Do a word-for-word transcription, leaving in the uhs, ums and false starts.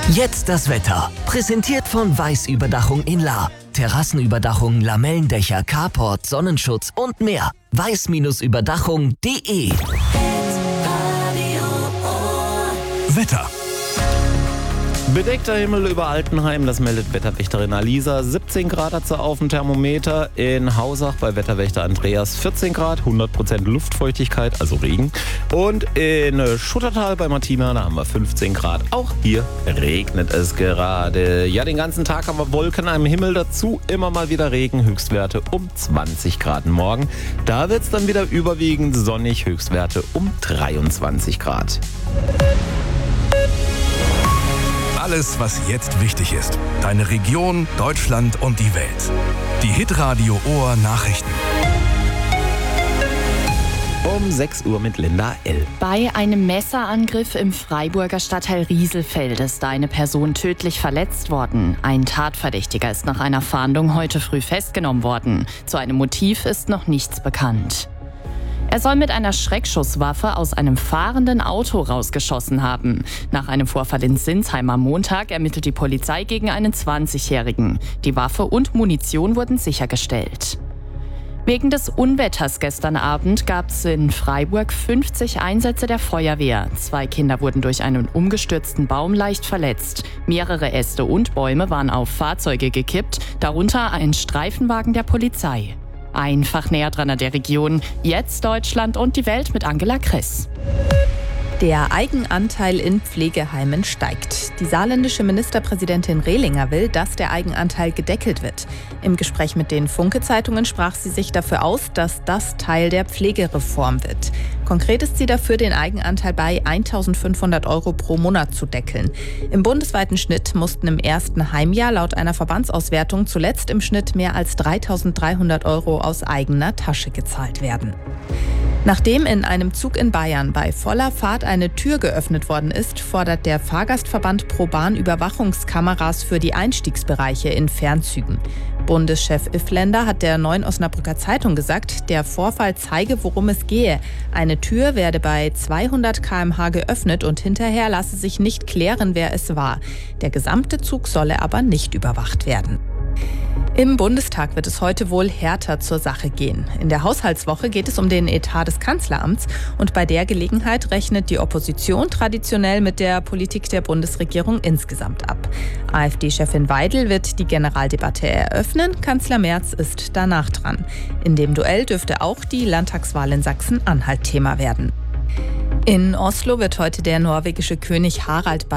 Jetzt das Wetter. Präsentiert von Weiß-Überdachung in Lahr. Terrassenüberdachung, Lamellendächer, Carport, Sonnenschutz und mehr. weiß Überdachung punkt de. Wetter. Bedeckter Himmel über Altenheim, das meldet Wetterwächterin Alisa. siebzehn Grad hat sie auf dem Thermometer. In Hausach bei Wetterwächter Andreas vierzehn Grad, hundert Prozent Luftfeuchtigkeit, also Regen. Und in Schuttertal bei Martina, da haben wir fünfzehn Grad. Auch hier regnet es gerade. Ja, den ganzen Tag haben wir Wolken am Himmel, dazu immer mal wieder Regen, Höchstwerte um zwanzig Grad morgen. Da wird es dann wieder überwiegend sonnig, Höchstwerte um dreiundzwanzig Grad. Alles, was jetzt wichtig ist. Deine Region, Deutschland und die Welt. Die Hitradio Ohr Nachrichten. Um sechs Uhr mit Linda L. Bei einem Messerangriff im Freiburger Stadtteil Rieselfeld ist eine Person tödlich verletzt worden. Ein Tatverdächtiger ist nach einer Fahndung heute früh festgenommen worden. Zu einem Motiv ist noch nichts bekannt. Er soll mit einer Schreckschusswaffe aus einem fahrenden Auto rausgeschossen haben. Nach einem Vorfall in Sinsheim am Montag ermittelt die Polizei gegen einen zwanzigjährigen. Die Waffe und Munition wurden sichergestellt. Wegen des Unwetters gestern Abend gab es in Freiburg fünfzig Einsätze der Feuerwehr. Zwei Kinder wurden durch einen umgestürzten Baum leicht verletzt. Mehrere Äste und Bäume waren auf Fahrzeuge gekippt, darunter ein Streifenwagen der Polizei. Einfach näher dran an der Region. Jetzt Deutschland und die Welt mit Angela Kress. Der Eigenanteil in Pflegeheimen steigt. Die saarländische Ministerpräsidentin Rehlinger will, dass der Eigenanteil gedeckelt wird. Im Gespräch mit den Funke-Zeitungen sprach sie sich dafür aus, dass das Teil der Pflegereform wird. Konkret ist sie dafür, den Eigenanteil bei eintausendfünfhundert Euro pro Monat zu deckeln. Im bundesweiten Schnitt mussten im ersten Heimjahr laut einer Verbandsauswertung zuletzt im Schnitt mehr als dreitausenddreihundert Euro aus eigener Tasche gezahlt werden. Nachdem in einem Zug in Bayern bei voller Fahrt eine Tür geöffnet worden ist, fordert der Fahrgastverband ProBahn Überwachungskameras für die Einstiegsbereiche in Fernzügen. Bundeschef Iffländer hat der Neuen Osnabrücker Zeitung gesagt, der Vorfall zeige, worum es gehe. Eine Tür werde bei zweihundert Kilometer pro Stunde geöffnet und hinterher lasse sich nicht klären, wer es war. Der gesamte Zug solle aber nicht überwacht werden. Im Bundestag wird es heute wohl härter zur Sache gehen. In der Haushaltswoche geht es um den Etat des Kanzleramts und bei der Gelegenheit rechnet die Opposition traditionell mit der Politik der Bundesregierung insgesamt ab. AfD-Chefin Weidel wird die Generaldebatte eröffnen, Kanzler Merz ist danach dran. In dem Duell dürfte auch die Landtagswahl in Sachsen-Anhalt Thema werden. In Oslo wird heute der norwegische König Harald